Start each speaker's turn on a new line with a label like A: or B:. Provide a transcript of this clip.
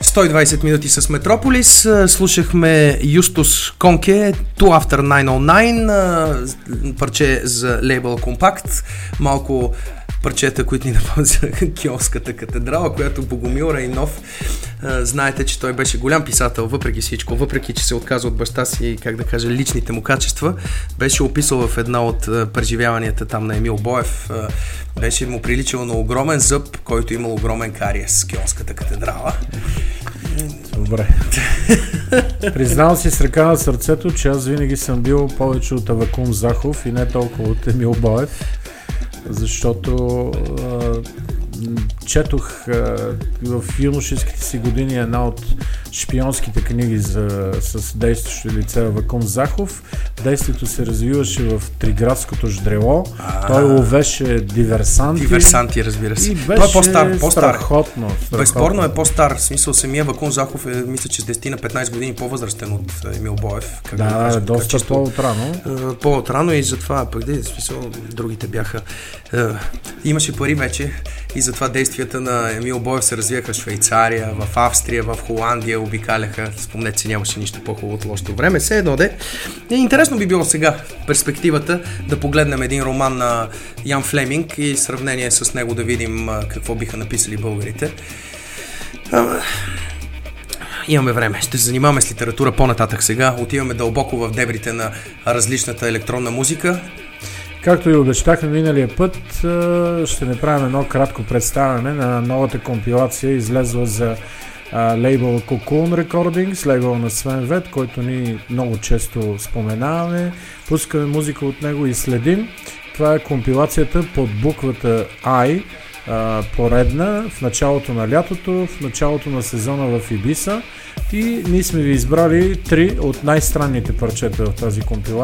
A: 120 минути с Метрополис. Слушахме Юстус Конке, Two After 909, парче за лейбъл Компакт. Малко парчета, които ни напомнят Киотската катедрала, която Богомил Райнов, знаете, че той беше голям писател, въпреки всичко, въпреки че се отказа от баща си и, как да кажа, личните му качества, беше описал в една от преживяванията там на Емил Боев, беше му приличало на огромен зъб, който имал огромен кариес, Киотската катедрала.
B: Добре. Признавам си с ръка на сърцето, че аз винаги съм бил повече от Авакум Захов и не толкова от Емил Боев, защото четох в юношеските си години една от шпионските книги с действащо лице Авакум Захов. Действието се развиваше в Триградското ждрело. Той ловеше диверсанти.
A: Диверсанти, разбира се.
B: И беше страхотно.
A: Безспорно е по-стар. В смисъл, самия Авакум Захов е, мисля, че с 10 на 15 години по-възрастен от Емил Боев.
B: Да, доста по-отрано.
A: По-отрано и затова, пък в смисъл, другите бяха. Имаше пари вече и затова действията на Емил Боев се развиjaха в Швейцария, в Австрия, в Холандия, обикаляха. Спомнете си, нямаше нищо по-хубаво от лошото време. Все едно де. Интересно би било сега перспективата да погледнем един роман на Ян Флеминг и сравнение с него да видим какво биха написали българите. Имаме време. Ще се занимаваме с литература по-нататък сега. Отиваме дълбоко в дебрите на различната електронна музика.
B: Както и обещахме миналия път, ще направим едно кратко представяне на новата компилация, излезла за лейбъл Cocoon Recordings, лейбъл на Свен Вет, който ни много често споменаваме. Пускаме музика от него и следим. Това е компилацията под буквата I, поредна, в началото на лятото, в началото на сезона в Ибиса. И ние сме ви избрали 3 от най-странните парчета в тази компилация.